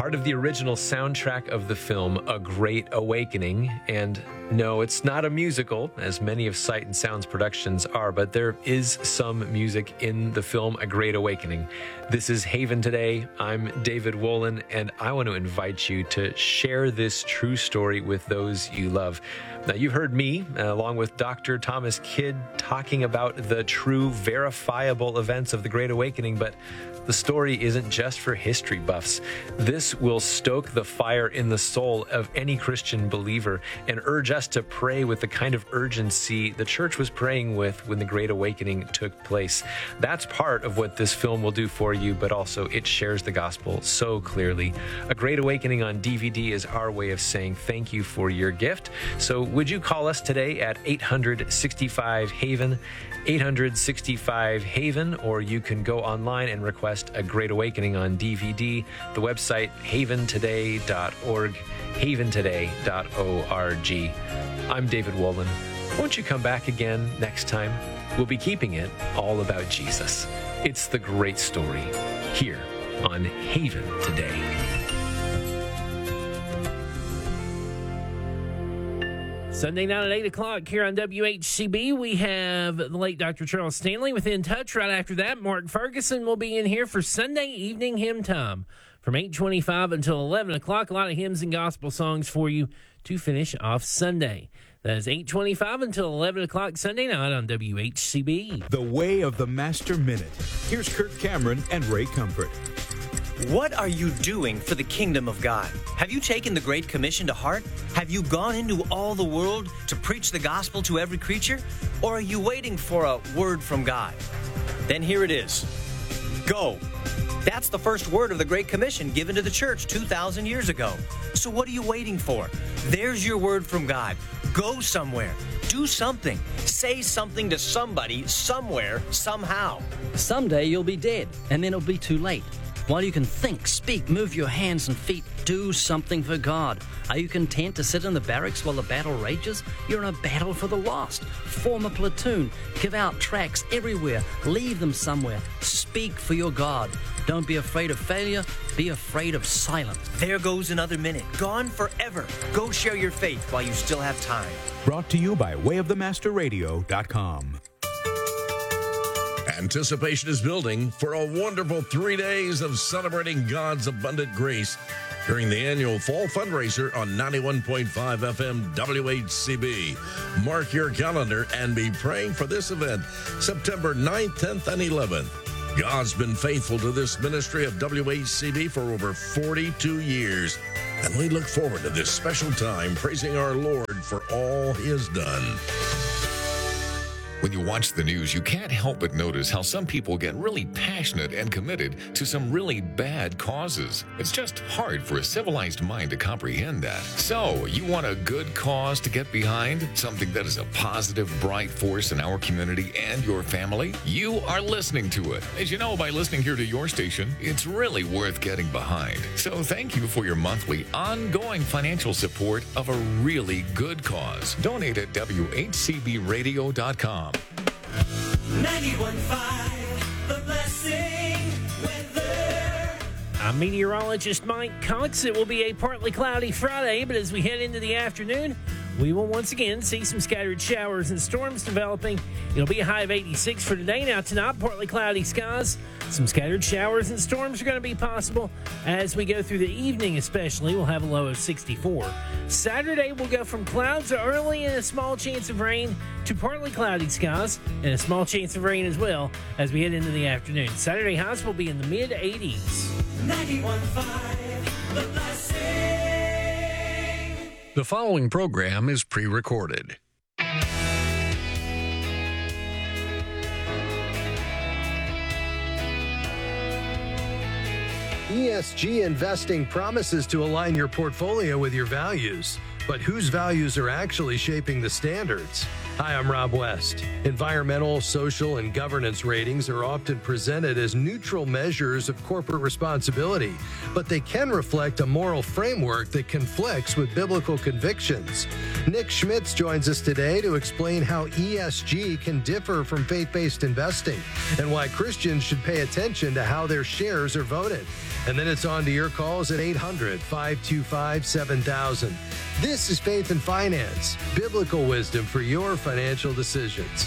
part of the original soundtrack of the film A Great Awakening. And no, it's not a musical, as many of Sight and Sound's productions are, but there is some music in the film A Great Awakening. This is Haven Today. I'm David Wolin, and I want to invite you to share this true story with those you love. Now, you've heard me, along with Dr. Thomas Kidd, talking about the true, verifiable events of the Great Awakening, but the story isn't just for history buffs. This will stoke the fire in the soul of any Christian believer and urge us to pray with the kind of urgency the church was praying with when the Great Awakening took place. That's part of what this film will do for you, but also it shares the gospel so clearly. A Great Awakening on DVD is our way of saying thank you for your gift. So would you call us today at 865-HAVEN, 865-HAVEN, or you can go online and request A Great Awakening on DVD. The website, haventoday.org, haventoday.org. I'm David Wolin. Won't you come back again next time? We'll be keeping it all about Jesus. It's the great story here on Haven Today. Sunday night at 8 o'clock here on WHCB, we have the late Dr. Charles Stanley with In Touch. Right after that, Mark Ferguson will be in here for Sunday evening hymn time from 8:25 until 11 o'clock. A lot of hymns and gospel songs for you to finish off Sunday. That is 8:25 until 11 o'clock Sunday night on WHCB. The Way of the Master Minute. Here's Kirk Cameron and Ray Comfort. What are you doing for the kingdom of God? Have you taken the Great Commission to heart? Have you gone into all the world to preach the gospel to every creature? Or are you waiting for a word from God? Then here it is. Go. That's the first word of the Great Commission given to the church 2,000 years ago. So what are you waiting for? There's your word from God. Go somewhere. Do something. Say something to somebody, somewhere, somehow. Someday you'll be dead, and then it'll be too late. While you can think, speak, move your hands and feet, do something for God. Are you content to sit in the barracks while the battle rages? You're in a battle for the lost. Form a platoon. Give out tracts everywhere. Leave them somewhere. Speak for your God. Don't be afraid of failure. Be afraid of silence. There goes another minute. Gone forever. Go share your faith while you still have time. Brought to you by wayofthemasterradio.com. Anticipation is building for a wonderful 3 days of celebrating God's abundant grace during the annual fall fundraiser on 91.5 FM WHCB. Mark your calendar and be praying for this event September 9th, 10th, and 11th. God's been faithful to this ministry of WHCB for over 42 years, and we look forward to this special time praising our Lord for all He has done. When you watch the news, you can't help but notice how some people get really passionate and committed to some really bad causes. It's just hard for a civilized mind to comprehend that. So, you want a good cause to get behind? Something that is a positive, bright force in our community and your family? You are listening to it. As you know, by listening here to your station, it's really worth getting behind. So, thank you for your monthly, ongoing financial support of a really good cause. Donate at WHCBradio.com. 91.5, The Blessing Weather. I'm meteorologist Mike Cox. It will be a partly cloudy Friday, but as we head into the afternoon, we will once again see some scattered showers and storms developing. It'll be a high of 86 for today. Now tonight, partly cloudy skies. Some scattered showers and storms are going to be possible as we go through the evening especially. We'll have a low of 64. Saturday, we'll go from clouds early and a small chance of rain to partly cloudy skies and a small chance of rain as well as we head into the afternoon. Saturday highs will be in the mid-80s. 91.5, The Blessing. The following program is pre-recorded. ESG investing promises to align your portfolio with your values, but whose values are actually shaping the standards? Hi, I'm Rob West. Environmental, social, and governance ratings are often presented as neutral measures of corporate responsibility, but they can reflect a moral framework that conflicts with biblical convictions. Nick Schmitz joins us today to explain how ESG can differ from faith-based investing and why Christians should pay attention to how their shares are voted. And then it's on to your calls at 800-525-7000. This is Faith and Finance, biblical wisdom for your financial decisions.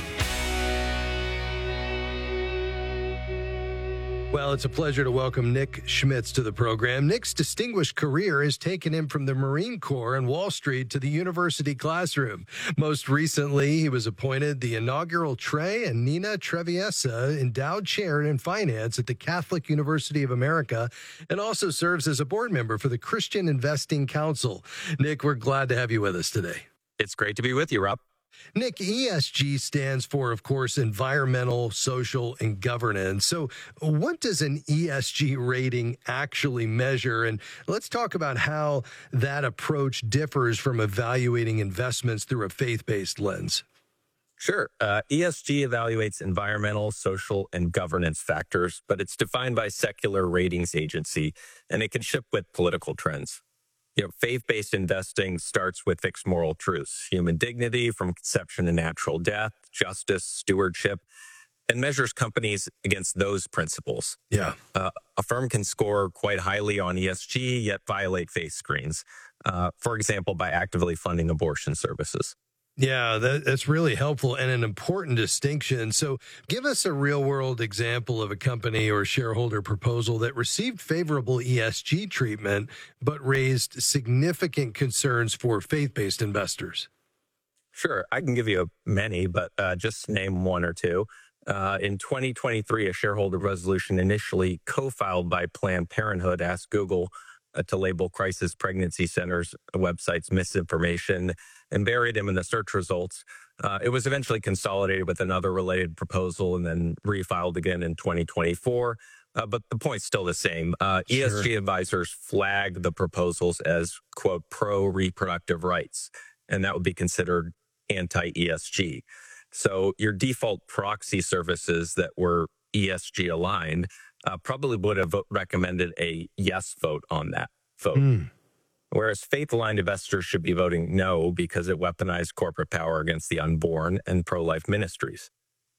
Well, it's a pleasure to welcome Nick Schmitz to the program. Nick's distinguished career has taken him from the Marine Corps and Wall Street to the university classroom. Most recently, he was appointed the inaugural Trey and Nina Treviesa Endowed Chair in Finance at the Catholic University of America, and also serves as a board member for the Christian Investing Council. Nick, we're glad to have you with us today. It's great to be with you, Rob. Nick, ESG stands for, of course, environmental, social, and governance. So what does an ESG rating actually measure? And let's talk about how that approach differs from evaluating investments through a faith-based lens. Sure. ESG evaluates environmental, social, and governance factors, but it's defined by secular ratings agency, and it can shift with political trends. Faith-based investing starts with fixed moral truths, human dignity from conception to natural death, justice, stewardship, and measures companies against those principles. Yeah. A firm can score quite highly on ESG, yet violate faith screens, for example, by actively funding abortion services. Yeah, that's really helpful and an important distinction. So give us a real-world example of a company or shareholder proposal that received favorable ESG treatment but raised significant concerns for faith-based investors. Sure, I can give you many, but just name one or two. In 2023, a shareholder resolution initially co-filed by Planned Parenthood asked Google to label crisis pregnancy centers websites misinformation and buried them in the search results. It was eventually consolidated with another related proposal and then refiled again in 2024. But the point's still the same. ESG advisors flag the proposals as, quote, pro-reproductive rights, and that would be considered anti-ESG. So your default proxy services that were ESG aligned probably would have recommended a yes vote on that vote. Whereas faith-aligned investors should be voting no because it weaponized corporate power against the unborn and pro-life ministries.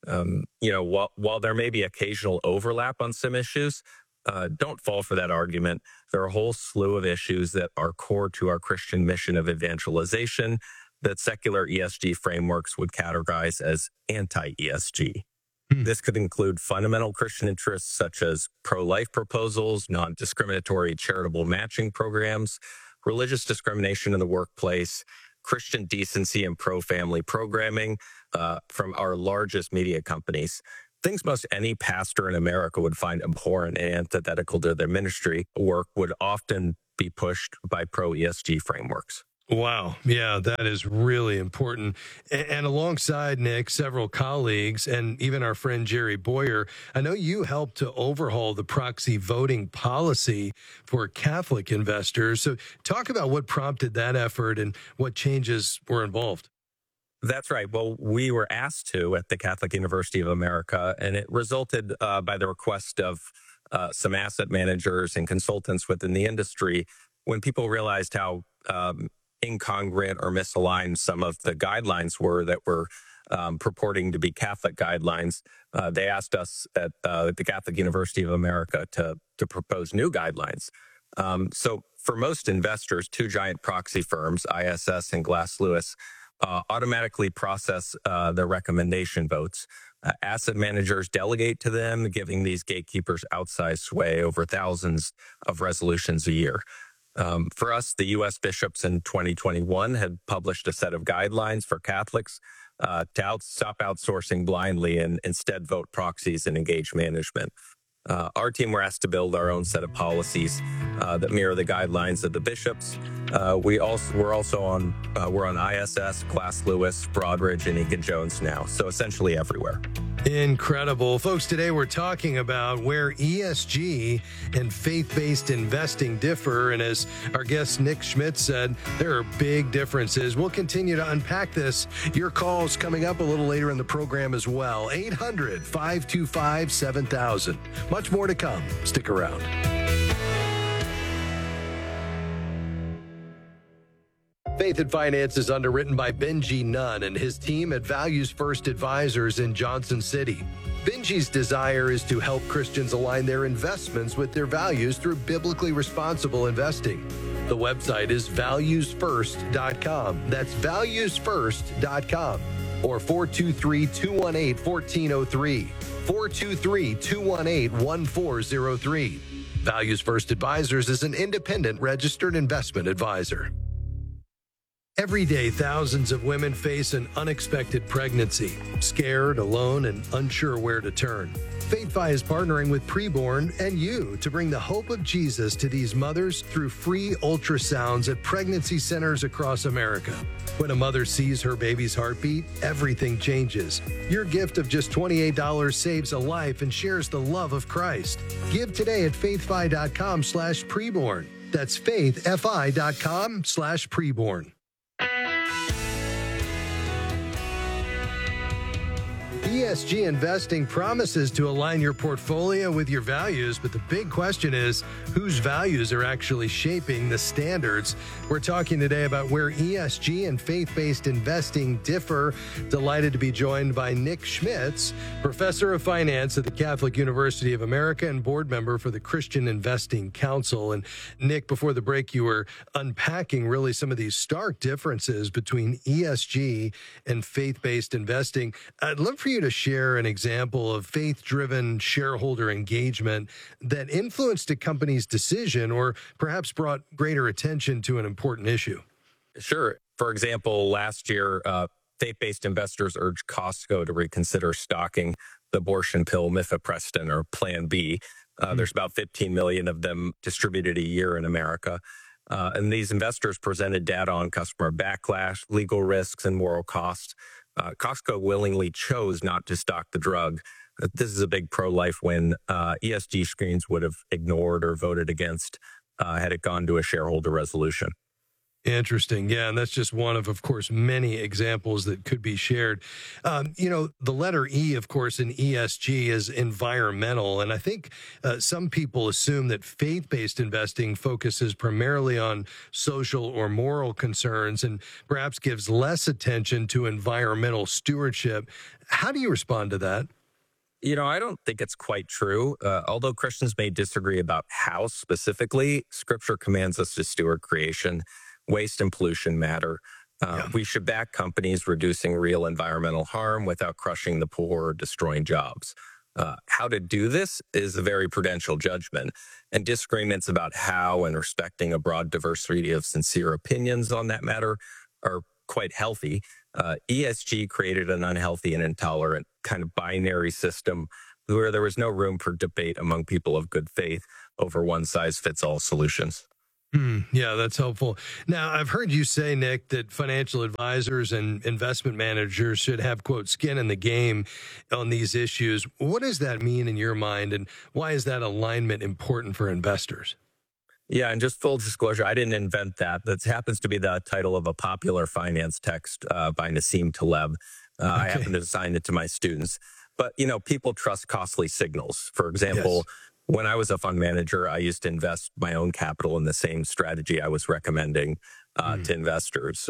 While there may be occasional overlap on some issues, don't fall for that argument. There are a whole slew of issues that are core to our Christian mission of evangelization that secular ESG frameworks would categorize as anti-ESG. This could include fundamental Christian interests such as pro-life proposals, non-discriminatory charitable matching programs, religious discrimination in the workplace, Christian decency and pro-family programming from our largest media companies. Things most any pastor in America would find abhorrent and antithetical to their ministry work would often be pushed by pro-ESG frameworks. Wow. Yeah, that is really important. And alongside Nick, several colleagues, and even our friend Jerry Boyer, I know you helped to overhaul the proxy voting policy for Catholic investors. So talk about what prompted that effort and what changes were involved. That's right. Well, we were asked to at the Catholic University of America, and it resulted by the request of some asset managers and consultants within the industry when people realized how incongruent or misaligned some of the guidelines were that were purporting to be Catholic guidelines. They asked us at the Catholic University of America to propose new guidelines. So for most investors, two giant proxy firms, ISS and Glass Lewis, automatically process their recommendation votes. Asset managers delegate to them, giving these gatekeepers outsized sway over thousands of resolutions a year. For us, the U.S. bishops in 2021 had published a set of guidelines for Catholics to stop outsourcing blindly and instead vote proxies and engage management. Our team were asked to build our own set of policies that mirror the guidelines of the bishops. We're on ISS, Glass Lewis, Broadridge, and Egan-Jones now, so essentially everywhere. Incredible. Folks, today we're talking about where ESG and faith-based investing differ. And as our guest Nick Schmitz said, there are big differences. We'll continue to unpack this. Your calls coming up a little later in the program as well. 800-525-7000. Much more to come. Stick around. Faith and Finance is underwritten by Benji Nunn and his team at Values First Advisors in Johnson City. Benji's desire is to help Christians align their investments with their values through biblically responsible investing. The website is valuesfirst.com. That's valuesfirst.com. Or 423-218-1403. 423-218-1403. Values First Advisors is an independent registered investment advisor. Every day, thousands of women face an unexpected pregnancy, scared, alone, and unsure where to turn. FaithFi is partnering with Preborn and you to bring the hope of Jesus to these mothers through free ultrasounds at pregnancy centers across America. When a mother sees her baby's heartbeat, everything changes. Your gift of just $28 saves a life and shares the love of Christ. Give today at faithfi.com/preborn. That's faithfi.com/preborn. ESG investing promises to align your portfolio with your values, but the big question is, whose values are actually shaping the standards? We're talking today about where ESG and faith-based investing differ. Delighted to be joined by Nick Schmitz, professor of finance at the Catholic University of America and board member for the Christian Investing Council. And Nick, before the break, you were unpacking really some of these stark differences between ESG and faith-based investing. I'd love for you to share an example of faith-driven shareholder engagement that influenced a company's decision or perhaps brought greater attention to an important issue. Sure. For example, last year, faith-based investors urged Costco to reconsider stocking the abortion pill mifepristone, or Plan B. There's about 15 million of them distributed a year in America. And these investors presented data on customer backlash, legal risks, and moral costs. Costco willingly chose not to stock the drug. This is a big pro-life win. ESG screens would have ignored or voted against had it gone to a shareholder resolution. Interesting. Yeah, and that's just one of course, many examples that could be shared. The letter E, of course, in ESG is environmental. And I think some people assume that faith-based investing focuses primarily on social or moral concerns and perhaps gives less attention to environmental stewardship. How do you respond to that? I don't think it's quite true. Although Christians may disagree about how specifically, Scripture commands us to steward creation. Waste and pollution matter. We should back companies reducing real environmental harm without crushing the poor or destroying jobs. How to do this is a very prudential judgment, and disagreements about how and respecting a broad diversity of sincere opinions on that matter are quite healthy. ESG created an unhealthy and intolerant kind of binary system where there was no room for debate among people of good faith over one-size-fits-all solutions. Yeah, that's helpful. Now, I've heard you say, Nick, that financial advisors and investment managers should have, quote, skin in the game on these issues. What does that mean in your mind, and why is that alignment important for investors? Yeah, and just full disclosure, I didn't invent that. That happens to be the title of a popular finance text by Nassim Taleb. I happen to assign it to my students. But, people trust costly signals. For example, when I was a fund manager, I used to invest my own capital in the same strategy I was recommending to investors.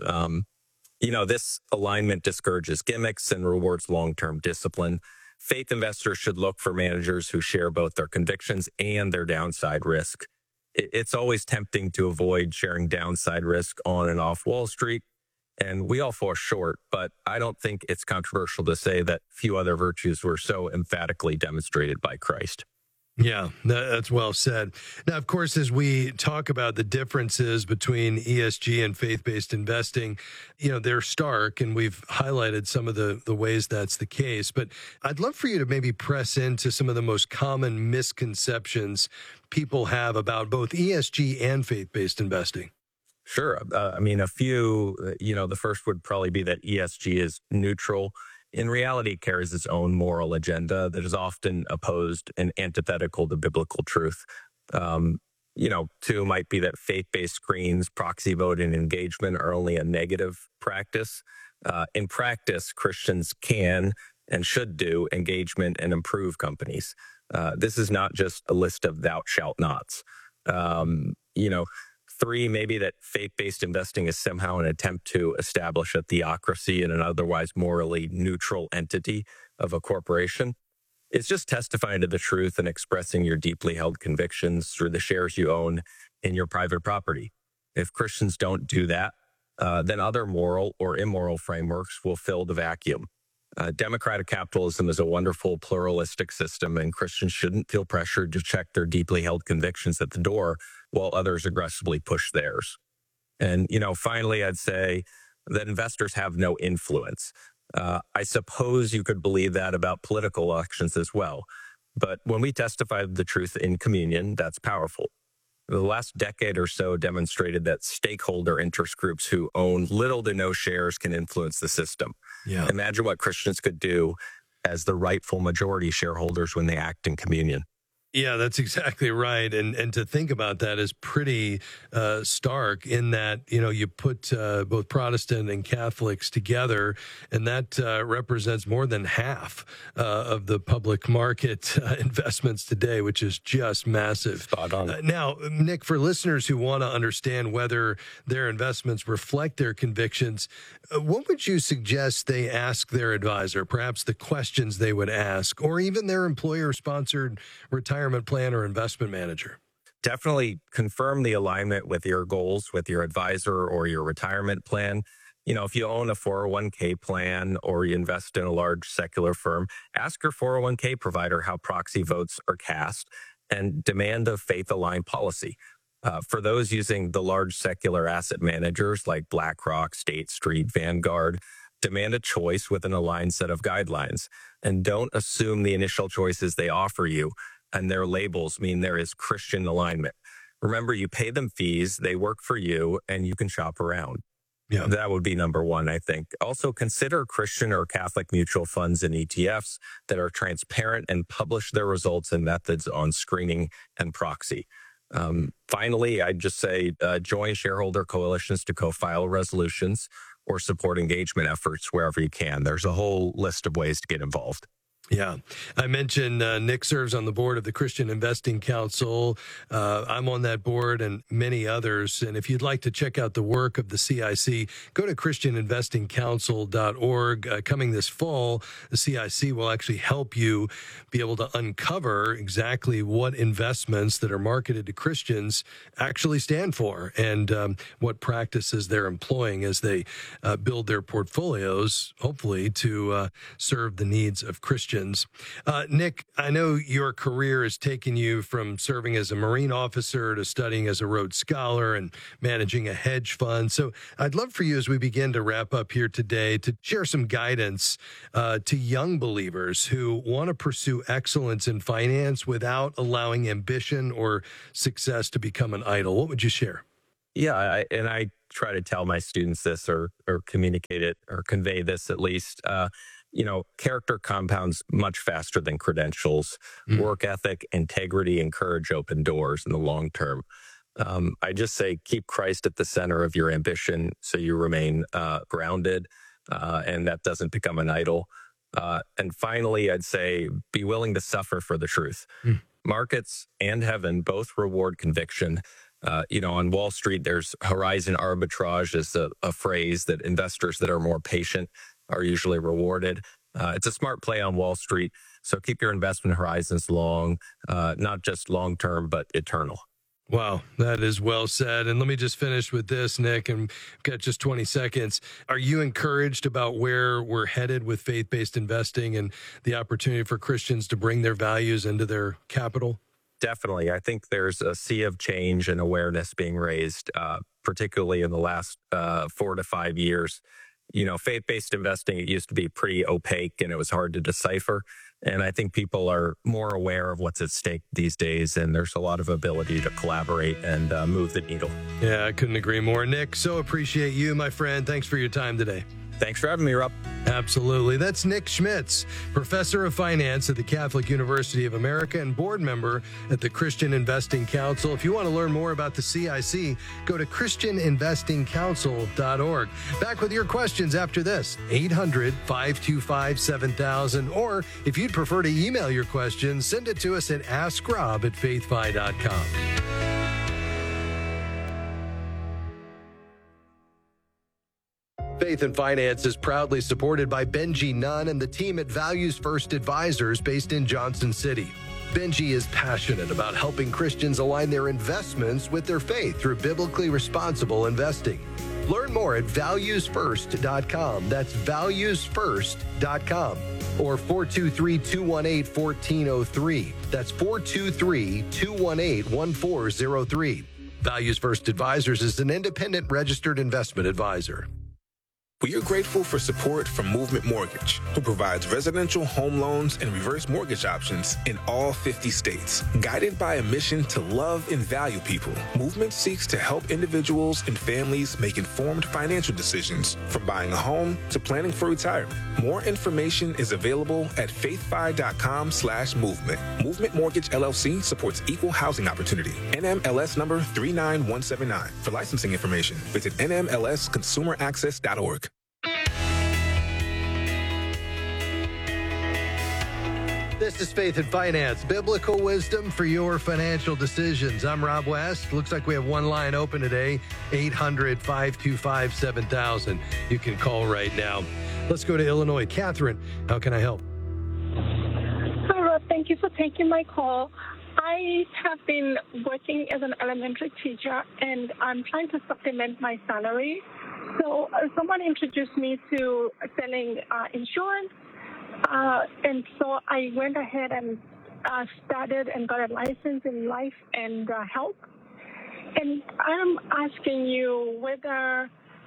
This alignment discourages gimmicks and rewards long-term discipline. Faith investors should look for managers who share both their convictions and their downside risk. It's always tempting to avoid sharing downside risk on and off Wall Street, and we all fall short, but I don't think it's controversial to say that few other virtues were so emphatically demonstrated by Christ. Yeah, that's well said. Now, of course, as we talk about the differences between ESG and faith-based investing, they're stark, and we've highlighted some of the ways that's the case. But I'd love for you to maybe press into some of the most common misconceptions people have about both ESG and faith-based investing. Sure. A few, the first would probably be that ESG is neutral. In reality, it carries its own moral agenda that is often opposed and antithetical to biblical truth. Two might be that faith-based screens, proxy voting, and engagement are only a negative practice. In practice, Christians can and should do engagement and improve companies. This is not just a list of thou shalt nots. Three, maybe that faith-based investing is somehow an attempt to establish a theocracy in an otherwise morally neutral entity of a corporation. It's just testifying to the truth and expressing your deeply held convictions through the shares you own in your private property. If Christians don't do that, then other moral or immoral frameworks will fill the vacuum. Democratic capitalism is a wonderful pluralistic system, and Christians shouldn't feel pressured to check their deeply held convictions at the door while others aggressively push theirs. And, finally, I'd say that investors have no influence. I suppose you could believe that about political elections as well. But when we testify the truth in communion, that's powerful. The last decade or so demonstrated that stakeholder interest groups who own little to no shares can influence the system. Yeah. Imagine what Christians could do as the rightful majority shareholders when they act in communion. Yeah, that's exactly right. And to think about that is pretty stark in that, you put both Protestant and Catholics together, and that represents more than half of the public market investments today, which is just massive. Spot on. Now, Nick, for listeners who want to understand whether their investments reflect their convictions, what would you suggest they ask their advisor, perhaps the questions they would ask, or even their employer-sponsored retirement plan or investment manager? Definitely confirm the alignment with your goals with your advisor or your retirement plan. If you own a 401k plan or you invest in a large secular firm, ask your 401k provider how proxy votes are cast and demand a faith-aligned policy. For those using the large secular asset managers like BlackRock, State Street, Vanguard, demand a choice with an aligned set of guidelines. And don't assume the initial choices they offer you and their labels mean there is Christian alignment. Remember, you pay them fees, they work for you, and you can shop around. Yeah. That would be number one, I think. Also, consider Christian or Catholic mutual funds and ETFs that are transparent and publish their results and methods on screening and proxy. Finally, I'd just say join shareholder coalitions to co-file resolutions or support engagement efforts wherever you can. There's a whole list of ways to get involved. Yeah. I mentioned Nick serves on the board of the Christian Investing Council. I'm on that board and many others. And if you'd like to check out the work of the CIC, go to christianinvestingcouncil.org. Coming this fall, the CIC will actually help you be able to uncover exactly what investments that are marketed to Christians actually stand for and what practices they're employing as they build their portfolios, hopefully to serve the needs of Christians. Nick, I know your career has taken you from serving as a Marine officer to studying as a Rhodes Scholar and managing a hedge fund. So I'd love for you, as we begin to wrap up here today, to share some guidance to young believers who want to pursue excellence in finance without allowing ambition or success to become an idol. What would you share? Yeah, I try to tell my students this or communicate it or convey this at least. Character compounds much faster than credentials. Work ethic, integrity, and courage open doors in the long term. I just say keep Christ at the center of your ambition so you remain grounded and that doesn't become an idol. And finally, I'd say be willing to suffer for the truth. Markets and heaven both reward conviction. On Wall Street, there's horizon arbitrage is a phrase that investors that are more patient are usually rewarded. It's a smart play on Wall Street. So keep your investment horizons long, not just long-term, but eternal. Wow, that is well said. And let me just finish with this, Nick, and we've got just 20 seconds. Are you encouraged about where we're headed with faith-based investing and the opportunity for Christians to bring their values into their capital? Definitely. I think there's a sea of change and awareness being raised, particularly in the last 4 to 5 years. Faith-based investing, it used to be pretty opaque and it was hard to decipher. And I think people are more aware of what's at stake these days, and there's a lot of ability to collaborate and move the needle. Yeah, I couldn't agree more. Nick, so appreciate you, my friend. Thanks for your time today. Thanks for having me, Rob. Absolutely. That's Nick Schmitz, professor of finance at the Catholic University of America and board member at the Christian Investing Council. If you want to learn more about the CIC, go to christianinvestingcouncil.org. Back with your questions after this, 800-525-7000. Or if you'd prefer to email your questions, send it to us at askrob@faithfi.com. Faith and Finance is proudly supported by Benji Nunn and the team at Values First Advisors based in Johnson City. Benji is passionate about helping Christians align their investments with their faith through biblically responsible investing. Learn more at valuesfirst.com. That's valuesfirst.com. Or 423-218-1403. That's 423-218-1403. Values First Advisors is an independent registered investment advisor. We are grateful for support from Movement Mortgage, who provides residential home loans and reverse mortgage options in all 50 states. Guided by a mission to love and value people, Movement seeks to help individuals and families make informed financial decisions, from buying a home to planning for retirement. More information is available at faithfi.com/movement. Movement Mortgage LLC supports equal housing opportunity. NMLS number 39179. For licensing information, visit nmlsconsumeraccess.org. This is Faith and Finance, biblical wisdom for your financial decisions. I'm Rob West. Looks like we have one line open today, 800-525-7000. You can call right now. Let's go to Illinois. Catherine, how can I help? Hi, Rob. Thank you for taking my call. I have been working as an elementary teacher, and I'm trying to supplement my salary. So someone introduced me to selling insurance. And so I went ahead and started and got a license in life and health. And I'm asking you whether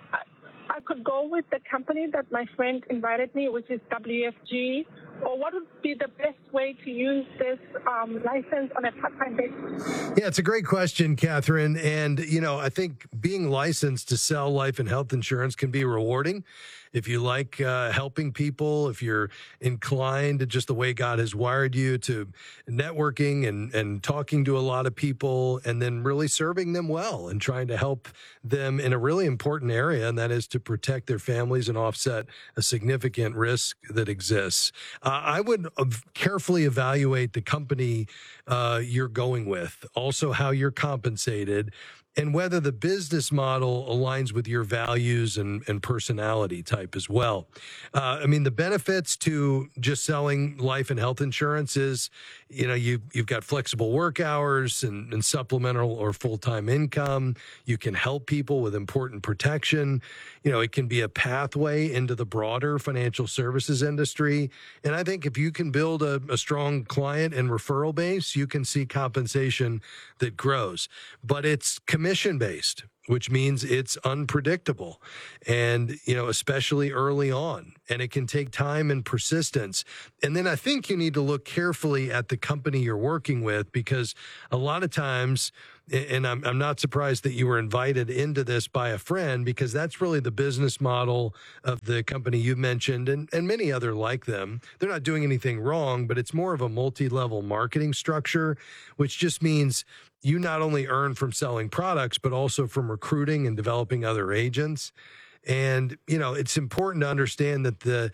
I could go with the company that my friend invited me, which is WFG, or what would be the best way to use this license on a part-time basis? Yeah, it's a great question, Catherine. And, I think being licensed to sell life and health insurance can be rewarding. If you like helping people, if you're inclined to just the way God has wired you to networking and talking to a lot of people and then really serving them well and trying to help them in a really important area, and that is to protect their families and offset a significant risk that exists. I would carefully evaluate the company you're going with, also how you're compensated, and whether the business model aligns with your values and personality type as well. The benefits to just selling life and health insurance is, you've got flexible work hours and supplemental or full-time income. You can help people with important protection. It can be a pathway into the broader financial services industry. And I think if you can build a strong client and referral base, you can see compensation that grows. But it's commission-based, which means it's unpredictable and, especially early on, and it can take time and persistence. And then I think you need to look carefully at the company you're working with, because a lot of times, and I'm not surprised that you were invited into this by a friend, because that's really the business model of the company you mentioned and many other like them. They're not doing anything wrong, but it's more of a multi-level marketing structure, which just means you not only earn from selling products, but also from recruiting and developing other agents. And, it's important to understand that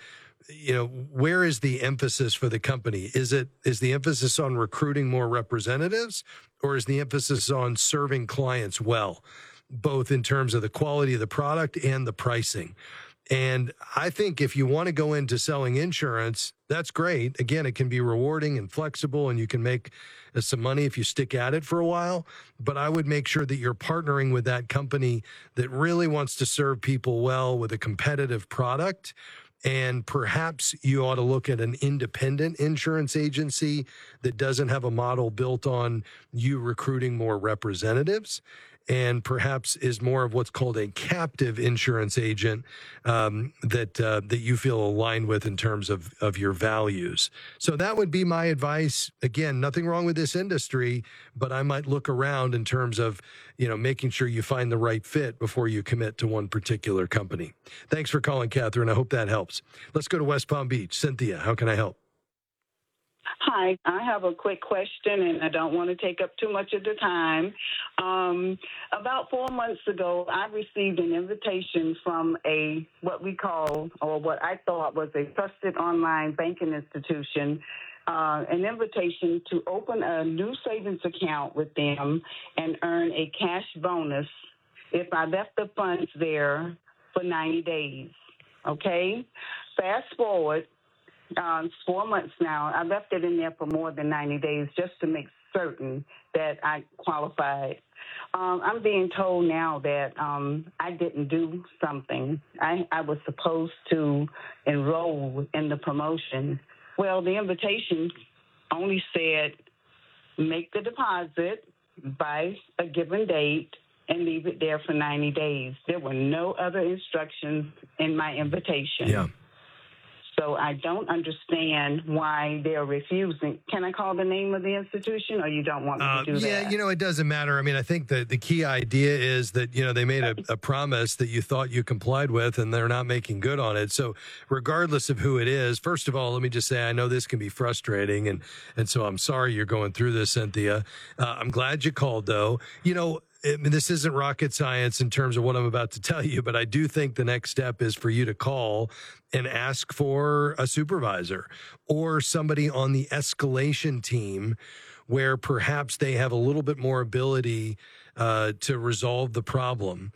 where is the emphasis for the company? Is the emphasis on recruiting more representatives, or is the emphasis on serving clients well, both in terms of the quality of the product and the pricing? And I think if you want to go into selling insurance, that's great. Again, it can be rewarding and flexible, and you can make some money if you stick at it for a while. But I would make sure that you're partnering with that company that really wants to serve people well with a competitive product. And perhaps you ought to look at an independent insurance agency that doesn't have a model built on you recruiting more representatives, and perhaps is more of what's called a captive insurance agent that you feel aligned with in terms of your values. So that would be my advice. Again, nothing wrong with this industry, but I might look around in terms of, making sure you find the right fit before you commit to one particular company. Thanks for calling, Catherine. I hope that helps. Let's go to West Palm Beach. Cynthia, how can I help? Hi, I have a quick question, and I don't want to take up too much of the time. About 4 months ago, I received an invitation from what I thought was a trusted online banking institution, an invitation to open a new savings account with them and earn a cash bonus if I left the funds there for 90 days. Okay? Fast forward, it's 4 months now. I left it in there for more than 90 days just to make certain that I qualified. I'm being told now that I didn't do something. I was supposed to enroll in the promotion. Well, the invitation only said make the deposit by a given date and leave it there for 90 days. There were no other instructions in my invitation. Yeah. So I don't understand why they're refusing. Can I call the name of the institution, or you don't want me to do that? Yeah, it doesn't matter. I mean, I think the key idea is that, they made a promise that you thought you complied with, and they're not making good on it. So regardless of who it is, first of all, let me just say, I know this can be frustrating, and so I'm sorry you're going through this, Cynthia. I'm glad you called, though. I mean, this isn't rocket science in terms of what I'm about to tell you, but I do think the next step is for you to call and ask for a supervisor or somebody on the escalation team where perhaps they have a little bit more ability to resolve the problem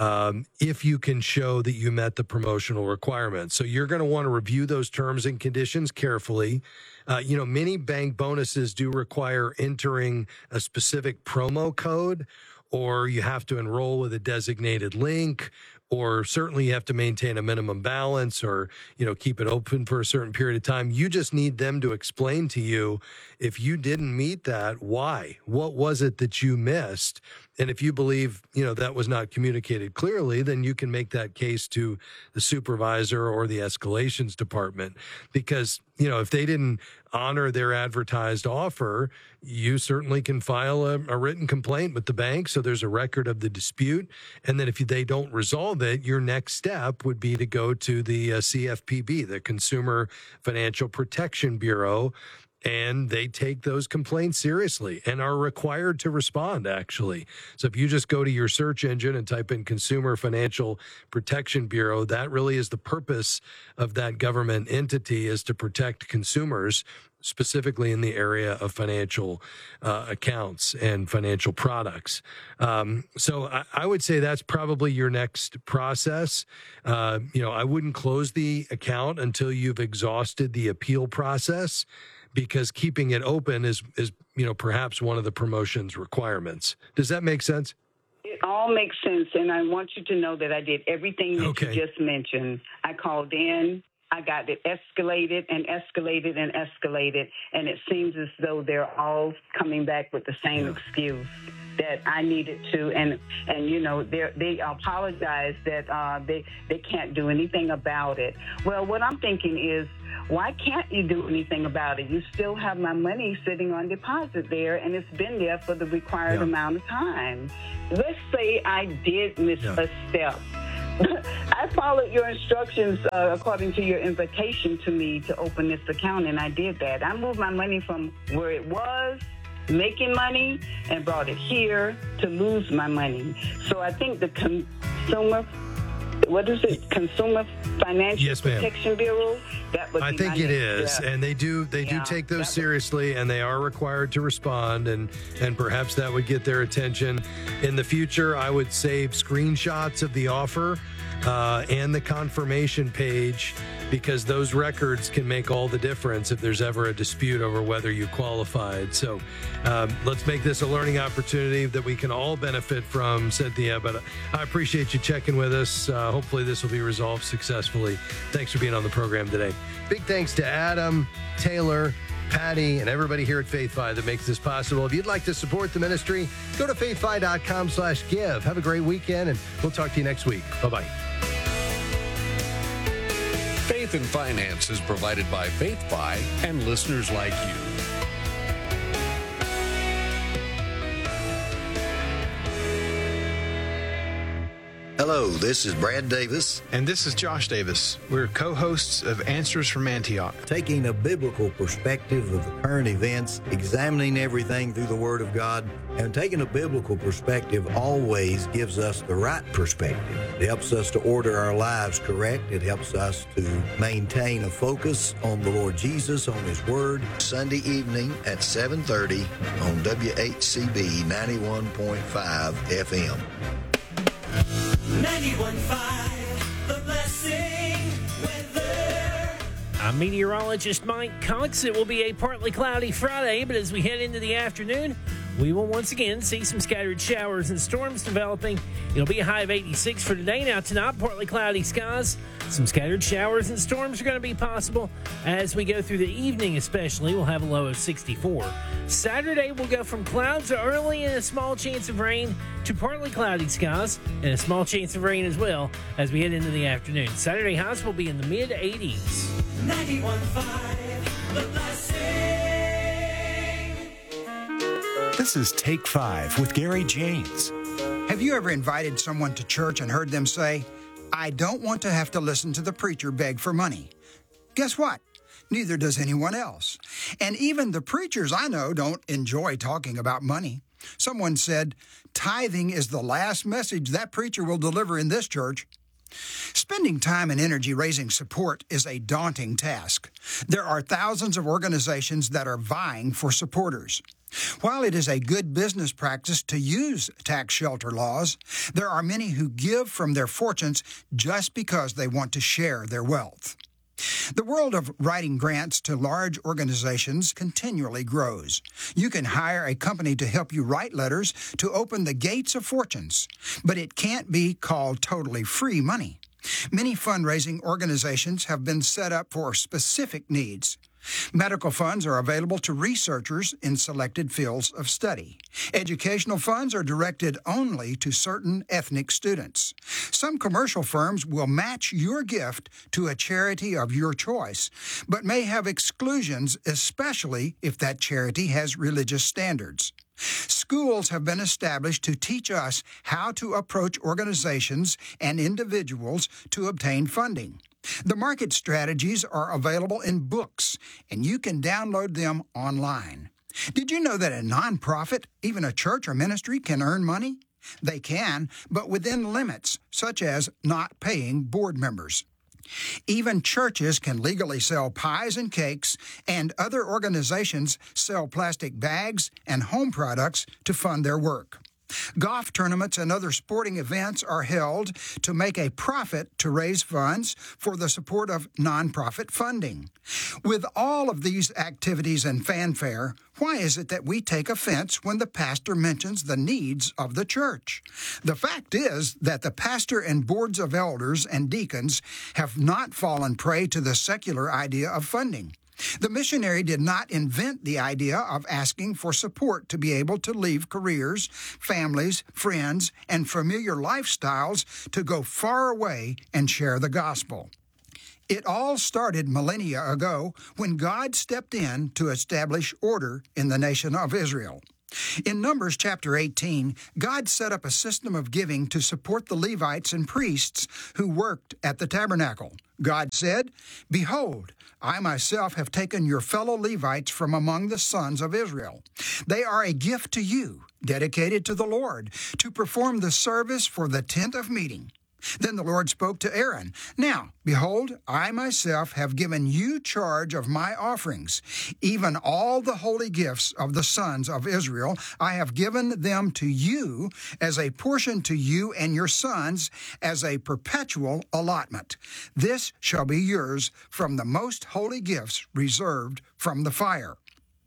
if you can show that you met the promotional requirements. So you're going to want to review those terms and conditions carefully. Many bank bonuses do require entering a specific promo code, or you have to enroll with a designated link, or certainly you have to maintain a minimum balance or, keep it open for a certain period of time. You just need them to explain to you, if you didn't meet that, why? What was it that you missed? And if you believe, that was not communicated clearly, then you can make that case to the supervisor or the escalations department. Because, if they didn't honor their advertised offer, you certainly can file a written complaint with the bank. So there's a record of the dispute. And then if they don't resolve it, your next step would be to go to the CFPB, the Consumer Financial Protection Bureau. And they take those complaints seriously and are required to respond, actually. So if you just go to your search engine and type in Consumer Financial Protection Bureau, that really is the purpose of that government entity, is to protect consumers, specifically in the area of financial accounts and financial products. So I would say that's probably your next process. I wouldn't close the account until you've exhausted the appeal process, because keeping it open is perhaps one of the promotion's requirements. Does that make sense? It all makes sense, and I want you to know that I did everything that you just mentioned. I called in, I got it escalated and escalated and escalated, and it seems as though they're all coming back with the same excuse that I needed to, and they apologize that they can't do anything about it. Well, what I'm thinking is, why can't you do anything about it? You still have my money sitting on deposit there, and it's been there for the required amount of time. Let's say I did miss a step. I followed your instructions according to your invitation to me to open this account, and I did that. I moved my money from where it was, making money, and brought it here to lose my money. So I think the Consumer Financial Protection Bureau, that would be I think it is, step. and they do take those seriously, and they are required to respond, and perhaps that would get their attention. In the future, I would save screenshots of the offer and the confirmation page, because those records can make all the difference if there's ever a dispute over whether you qualified. So let's make this a learning opportunity that we can all benefit from, Cynthia. But I appreciate you checking with us. Hopefully this will be resolved successfully. Thanks for being on the program today. Big thanks to Adam, Taylor, Patty, and everybody here at FaithFi that makes this possible. If you'd like to support the ministry, go to faithfi.com/give. Have a great weekend, and we'll talk to you next week. Bye-bye. Faith and Finance is provided by FaithFi and listeners like you. Hello, this is Brad Davis. And this is Josh Davis. We're co-hosts of Answers from Antioch. Taking a biblical perspective of the current events, examining everything through the Word of God, and taking a biblical perspective always gives us the right perspective. It helps us to order our lives correct. It helps us to maintain a focus on the Lord Jesus, on His Word. Sunday evening at 7:30 on WHCB 91.5 FM. 91.5 I'm meteorologist Mike Cox. It will be a partly cloudy Friday, but as we head into the afternoon, we will once again see some scattered showers and storms developing. It'll be a high of 86 for today. Now tonight, partly cloudy skies. Some scattered showers and storms are going to be possible as we go through the evening especially. We'll have a low of 64. Saturday, we'll go from clouds early and a small chance of rain to partly cloudy skies and a small chance of rain as well as we head into the afternoon. Saturday highs will be in the mid-80s. 91.5 The Blessing. This is Take 5 with Gary James. Have you ever invited someone to church and heard them say, "I don't want to have to listen to the preacher beg for money"? Guess what? Neither does anyone else. And even the preachers I know don't enjoy talking about money. Someone said, "Tithing is the last message that preacher will deliver in this church." Spending time and energy raising support is a daunting task. There are thousands of organizations that are vying for supporters. While it is a good business practice to use tax shelter laws, there are many who give from their fortunes just because they want to share their wealth. The world of writing grants to large organizations continually grows. You can hire a company to help you write letters to open the gates of fortunes, but it can't be called totally free money. Many fundraising organizations have been set up for specific needs. Medical funds are available to researchers in selected fields of study. Educational funds are directed only to certain ethnic students. Some commercial firms will match your gift to a charity of your choice, but may have exclusions, especially if that charity has religious standards. Schools have been established to teach us how to approach organizations and individuals to obtain funding. The market strategies are available in books, and you can download them online. Did you know that a nonprofit, even a church or ministry, can earn money? They can, but within limits, such as not paying board members. Even churches can legally sell pies and cakes, and other organizations sell plastic bags and home products to fund their work. Golf tournaments and other sporting events are held to make a profit to raise funds for the support of nonprofit funding. With all of these activities and fanfare, why is it that we take offense when the pastor mentions the needs of the church? The fact is that the pastor and boards of elders and deacons have not fallen prey to the secular idea of funding. The missionary did not invent the idea of asking for support to be able to leave careers, families, friends, and familiar lifestyles to go far away and share the gospel. It all started millennia ago when God stepped in to establish order in the nation of Israel. In Numbers chapter 18, God set up a system of giving to support the Levites and priests who worked at the tabernacle. God said, "Behold, I myself have taken your fellow Levites from among the sons of Israel. They are a gift to you, dedicated to the Lord, to perform the service for the tent of meeting." Then the Lord spoke to Aaron, "Now, behold, I myself have given you charge of my offerings. Even all the holy gifts of the sons of Israel, I have given them to you as a portion to you and your sons as a perpetual allotment. This shall be yours from the most holy gifts reserved from the fire."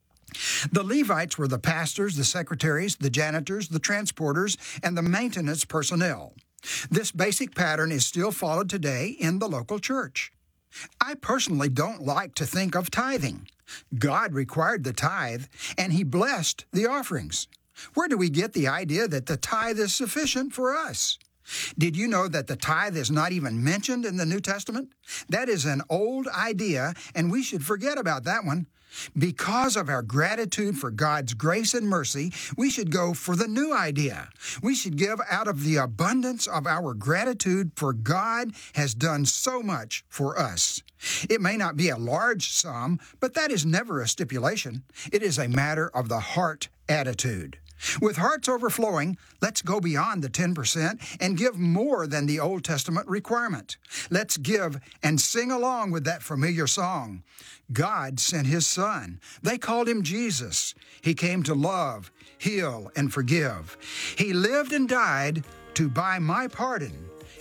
The Levites were the pastors, the secretaries, the janitors, the transporters, and the maintenance personnel. This basic pattern is still followed today in the local church. I personally don't like to think of tithing. God required the tithe, and He blessed the offerings. Where do we get the idea that the tithe is sufficient for us? Did you know that the tithe is not even mentioned in the New Testament? That is an old idea, and we should forget about that one. Because of our gratitude for God's grace and mercy, we should go for the new idea. We should give out of the abundance of our gratitude, for God has done so much for us. It may not be a large sum, but that is never a stipulation. It is a matter of the heart attitude. With hearts overflowing, let's go beyond the 10% and give more than the Old Testament requirement. Let's give and sing along with that familiar song. God sent His Son. They called Him Jesus. He came to love, heal, and forgive. He lived and died to buy my pardon.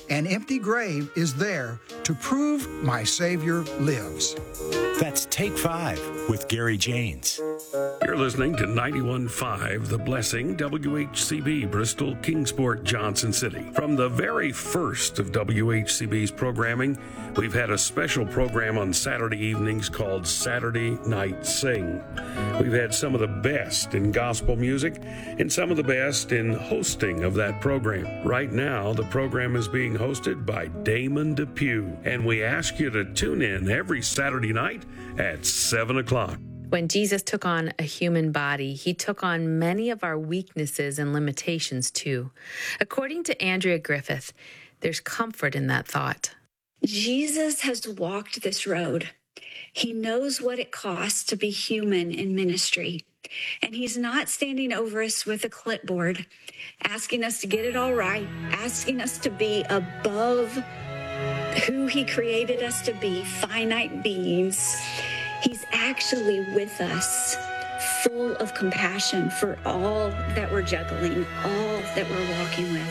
An empty grave is there to prove my Savior lives. That's Take 5 with Gary Janes. You're listening to 91.5 The Blessing, WHCB, Bristol, Kingsport, Johnson City. From the very first of WHCB's programming, we've had a special program on Saturday evenings called Saturday Night Sing. We've had some of the best in gospel music and some of the best in hosting of that program. Right now, the program is being hosted by Damon Depew, and we ask you to tune in every Saturday night at 7 o'clock. When Jesus took on a human body, he took on many of our weaknesses and limitations too. According to Andrea Griffith, there's comfort in that thought. Jesus has walked this road. He knows what it costs to be human in ministry. And he's not standing over us with a clipboard, asking us to get it all right, asking us to be above who he created us to be, finite beings. He's actually with us, full of compassion for all that we're juggling, all that we're walking with.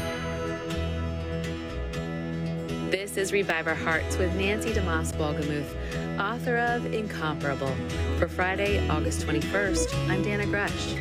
This is Revive Our Hearts with Nancy DeMoss Wolgemuth, author of Incomparable. For Friday, August 21st, I'm Dana Grush.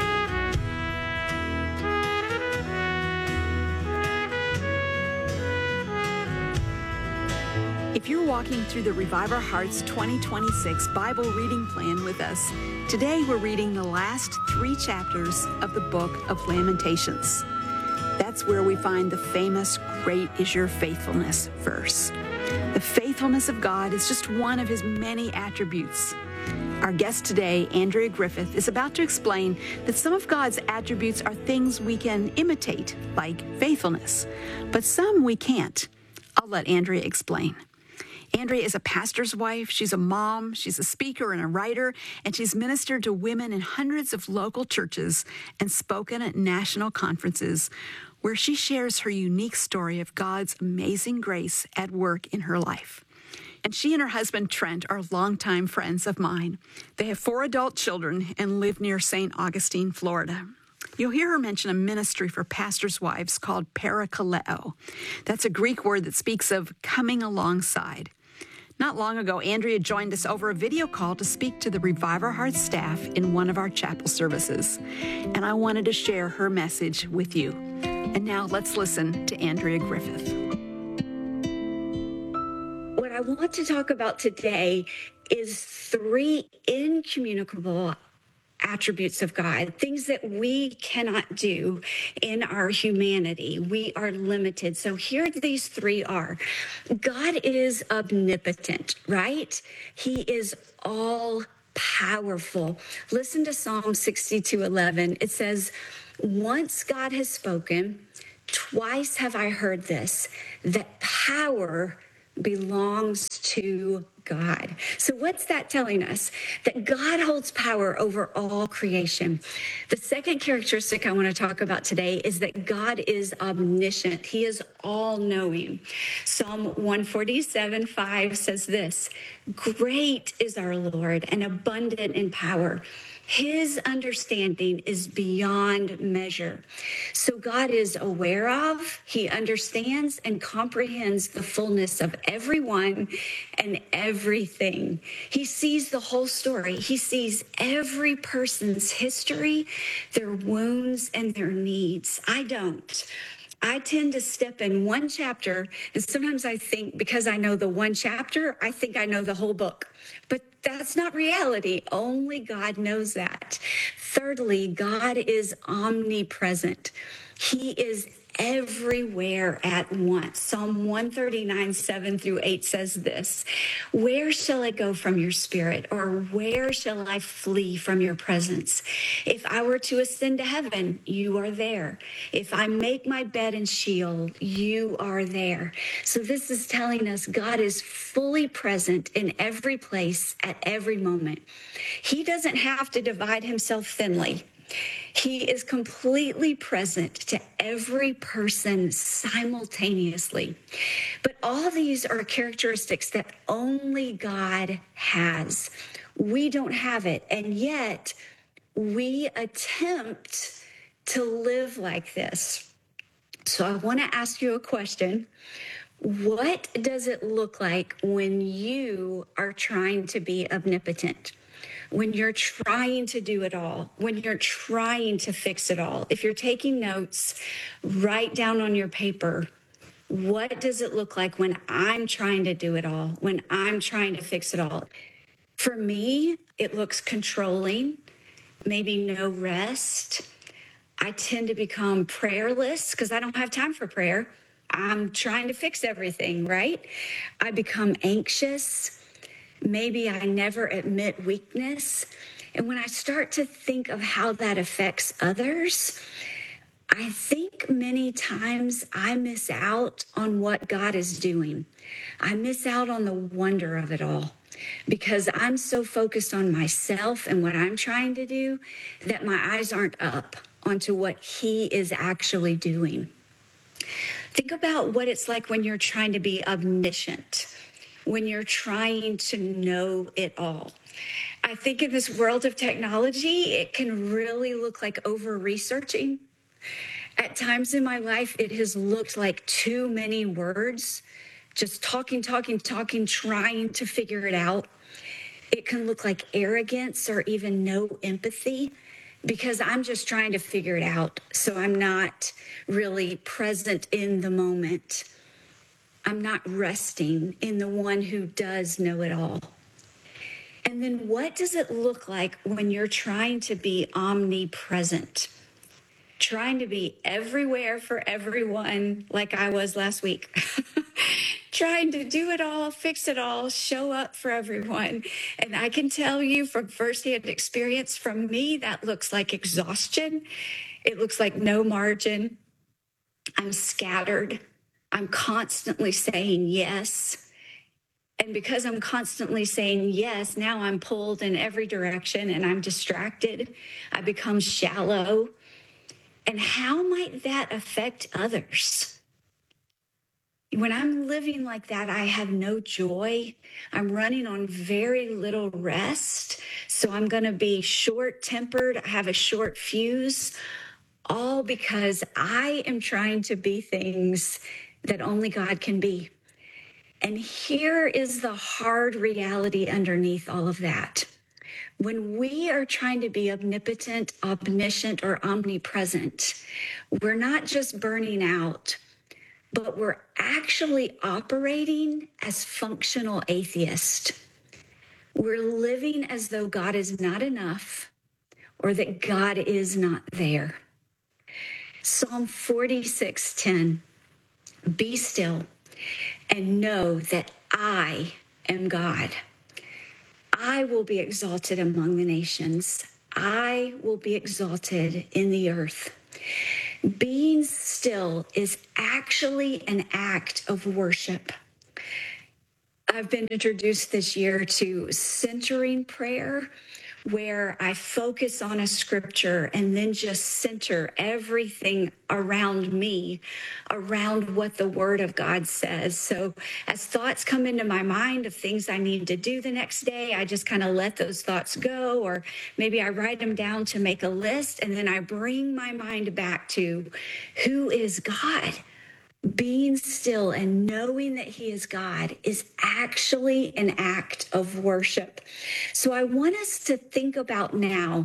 If you're walking through the Revive Our Hearts 2026 Bible reading plan with us, today we're reading the last 3 chapters of the book of Lamentations. That's where we find the famous "Great is your faithfulness" verse. The faithfulness of God is just one of his many attributes. Our guest today, Andrea Griffith, is about to explain that some of God's attributes are things we can imitate, like faithfulness, but some we can't. I'll let Andrea explain. Andrea is a pastor's wife, she's a mom, she's a speaker and a writer, and she's ministered to women in hundreds of local churches and spoken at national conferences where she shares her unique story of God's amazing grace at work in her life. And she and her husband, Trent, are longtime friends of mine. They have 4 adult children and live near St. Augustine, Florida. You'll hear her mention a ministry for pastors' wives called parakaleo. That's a Greek word that speaks of coming alongside. Not long ago, Andrea joined us over a video call to speak to the Revive Our Hearts staff in one of our chapel services. And I wanted to share her message with you. And now let's listen to Andrea Griffith. What I want to talk about today is 3 incommunicable attributes of God, things that we cannot do in our humanity. We are limited. So here these 3 are. God is omnipotent, right? He is all powerful. Listen to Psalm 62:11. It says, "Once God has spoken, twice have I heard this, that power belongs to God." So what's that telling us? That God holds power over all creation. The second characteristic I want to talk about today is that God is omniscient. He is all-knowing. Psalm 147:5 says this, "Great is our Lord and abundant in power. His understanding is beyond measure." So God is aware of, he understands and comprehends the fullness of everyone and everything. He sees the whole story. He sees every person's history, their wounds, and their needs. I don't. I tend to step in one chapter, and sometimes I think because I know the one chapter, I think I know the whole book. But that's not reality. Only God knows that. Thirdly, God is omnipresent. He is everywhere at once. Psalm 139:7-8 says this, "Where shall I go from your spirit, or where shall I flee from your presence? If I were to ascend to heaven, you are there. If I make my bed in Sheol, you are there." So this is telling us God is fully present in every place at every moment. He doesn't have to divide himself thinly. He is completely present to every person simultaneously. But all these are characteristics that only God has. We don't have it, and yet we attempt to live like this. So I want to ask you a question. What does it look like when you are trying to be omnipotent? When you're trying to do it all, when you're trying to fix it all? If you're taking notes, write down on your paper, what does it look like when I'm trying to do it all, when I'm trying to fix it all? For me, it looks controlling, maybe no rest. I tend to become prayerless because I don't have time for prayer. I'm trying to fix everything, right? I become anxious. Maybe I never admit weakness. And when I start to think of how that affects others, I think many times I miss out on what God is doing. I miss out on the wonder of it all because I'm so focused on myself and what I'm trying to do that my eyes aren't up onto what He is actually doing. Think about what it's like when you're trying to be omniscient, when you're trying to know it all. I think in this world of technology, it can really look like over-researching. At times in my life, it has looked like too many words, just talking, trying to figure it out. It can look like arrogance or even no empathy because I'm just trying to figure it out. So I'm not really present in the moment. I'm not resting in the one who does know it all. And then what does it look like when you're trying to be omnipresent? Trying to be everywhere for everyone like I was last week. Trying to do it all, fix it all, show up for everyone. And I can tell you from firsthand experience from me, that looks like exhaustion. It looks like no margin. I'm scattered. I'm constantly saying yes. And because I'm constantly saying yes, now I'm pulled in every direction and I'm distracted. I become shallow. And how might that affect others? When I'm living like that, I have no joy. I'm running on very little rest. So I'm going to be short-tempered. I have a short fuse, all because I am trying to be things that only God can be. And here is the hard reality underneath all of that. When we are trying to be omnipotent, omniscient, or omnipresent, we're not just burning out, but we're actually operating as functional atheists. We're living as though God is not enough or that God is not there. Psalm 46:10, be still and know that I am God. I will be exalted among the nations. I will be exalted in the earth. Being still is actually an act of worship. I've been introduced this year to centering prayer, where I focus on a scripture and then just center everything around me, around what the Word of God says. So as thoughts come into my mind of things I need to do the next day, I just kind of let those thoughts go, or maybe I write them down to make a list, and then I bring my mind back to who is God. Being still and knowing that He is God is actually an act of worship. So I want us to think about now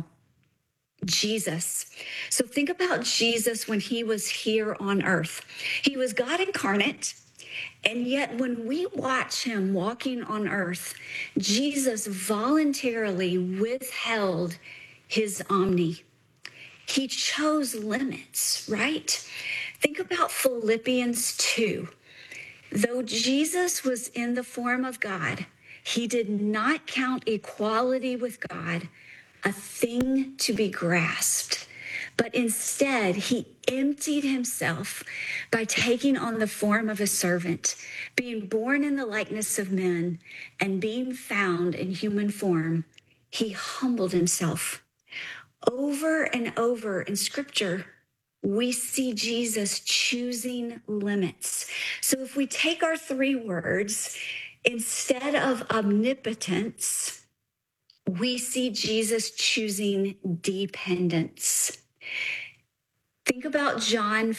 Jesus. So think about Jesus when He was here on earth. He was God incarnate. And yet when we watch Him walking on earth, Jesus voluntarily withheld His omni. He chose limits, right? Think about Philippians 2. Though Jesus was in the form of God, He did not count equality with God a thing to be grasped, but instead He emptied Himself by taking on the form of a servant, being born in the likeness of men, and being found in human form. He humbled Himself. Over and over in Scripture, we see Jesus choosing limits. So if we take our three words, instead of omnipotence, we see Jesus choosing dependence. Think Think about John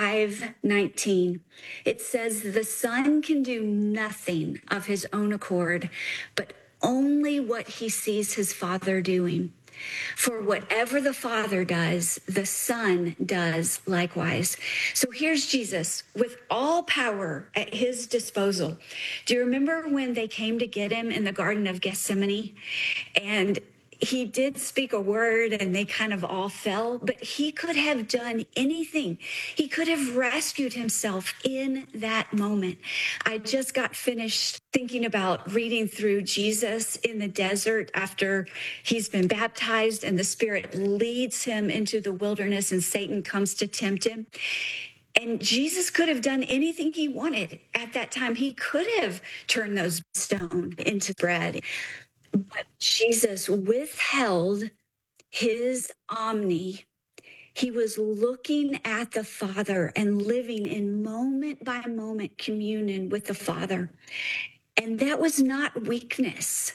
5:19. It says, the Son can do nothing of his own accord, but only what he sees his Father doing. For whatever the Father does, the Son does likewise. So here's Jesus with all power at his disposal. Do you remember when they came to get him in the Garden of Gethsemane? And he did speak a word and they kind of all fell, but he could have done anything. He could have rescued himself in that moment. I just got finished thinking about reading through Jesus in the desert after he's been baptized and the Spirit leads him into the wilderness and Satan comes to tempt him. And Jesus could have done anything he wanted at that time. He could have turned those stones into bread. But Jesus withheld his omni. He was looking at the Father and living in moment by moment communion with the Father. And that was not weakness.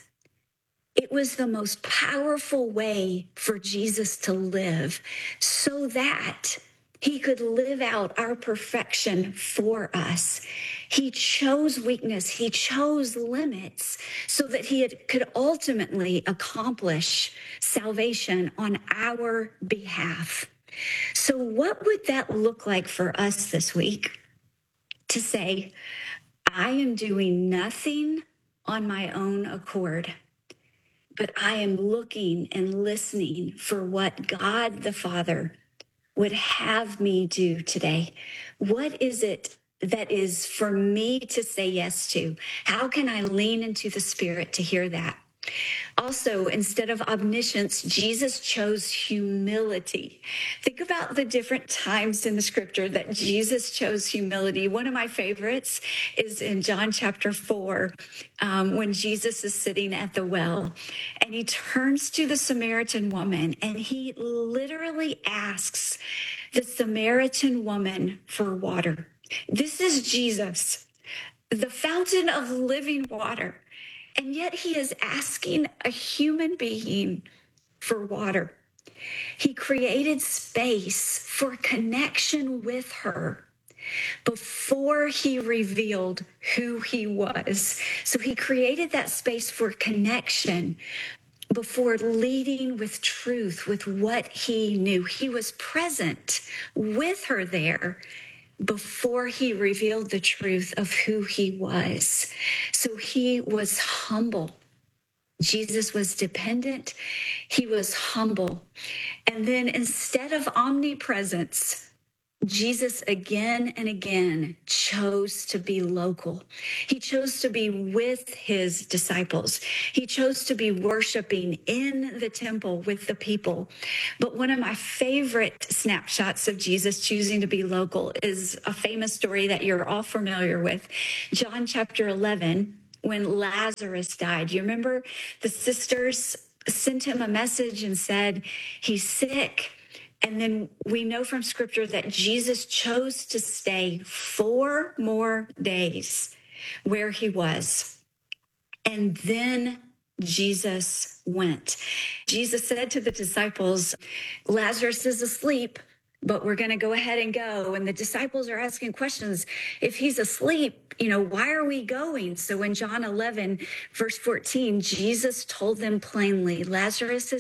It was the most powerful way for Jesus to live so that he could live out our perfection for us. He chose weakness. He chose limits so that he could ultimately accomplish salvation on our behalf. So what would that look like for us this week? To say, I am doing nothing on my own accord, but I am looking and listening for what God the Father would have me do today. What is it that is for me to say yes to? How can I lean into the Spirit to hear that? Also, instead of omniscience, Jesus chose humility. Think about the different times in the scripture that Jesus chose humility. One of my favorites is in John chapter 4, when Jesus is sitting at the well and he turns to the Samaritan woman and he literally asks the Samaritan woman for water. This is Jesus, the fountain of living water. And yet he is asking a human being for water. He created space for connection with her before he revealed who he was. So he created that space for connection before leading with truth, with what he knew. He was present with her there before he revealed the truth of who he was. So he was humble. Jesus was dependent. He was humble. And then instead of omnipresence, Jesus again and again chose to be local. He chose to be with his disciples. He chose to be worshiping in the temple with the people. But one of my favorite snapshots of Jesus choosing to be local is a famous story that you're all familiar with. John chapter 11, when Lazarus died. You remember the sisters sent him a message and said, he's sick. And then we know from scripture that Jesus chose to stay 4 more days where he was. And then Jesus went. Jesus said to the disciples, Lazarus is asleep, but we're going to go ahead and go. And the disciples are asking questions. If he's asleep, why are we going? So in John 11, verse 14, Jesus told them plainly, Lazarus is